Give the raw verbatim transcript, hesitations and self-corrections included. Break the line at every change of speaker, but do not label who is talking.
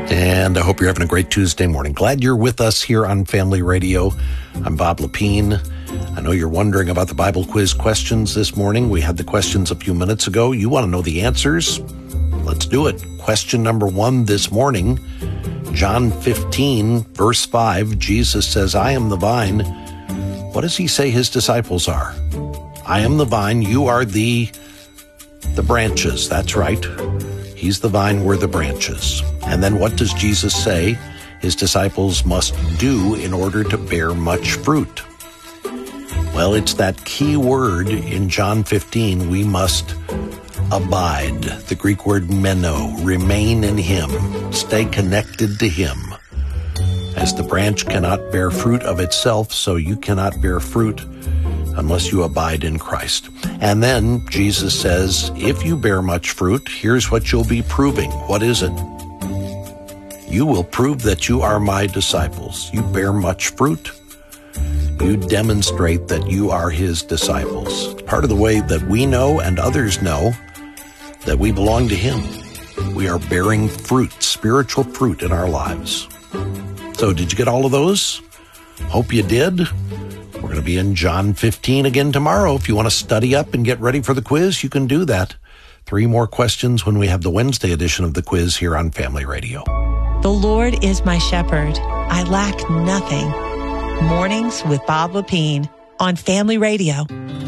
And I hope you're having a great Tuesday morning. Glad you're with us here on Family Radio. I'm Bob Lepine. I know you're wondering about the Bible quiz questions this morning. We had the questions a few minutes ago. You want to know the answers? Let's do it. Question number one this morning, John fifteen, verse five, Jesus says, I am the vine. What does he say his disciples are? I am the vine, you are the, the branches. That's right. He's the vine, we're the branches. And then what does Jesus say his disciples must do in order to bear much fruit? Well, it's that key word in John fifteen, we must abide. The Greek word meno, remain in him, stay connected to him. As the branch cannot bear fruit of itself, so you cannot bear fruit unless you abide in Christ. And then Jesus says, if you bear much fruit, here's what you'll be proving. What is it? You will prove that you are my disciples. You bear much fruit. You demonstrate that you are his disciples. It's part of the way that we know and others know that we belong to him. We are bearing fruit, spiritual fruit in our lives. So did you get all of those? Hope you did. We're going to be in John fifteen again tomorrow. If you want to study up and get ready for the quiz, you can do that. Three more questions when we have the Wednesday edition of the quiz here on Family Radio.
The Lord is my shepherd. I lack nothing. Mornings with Bob Lepine on Family Radio.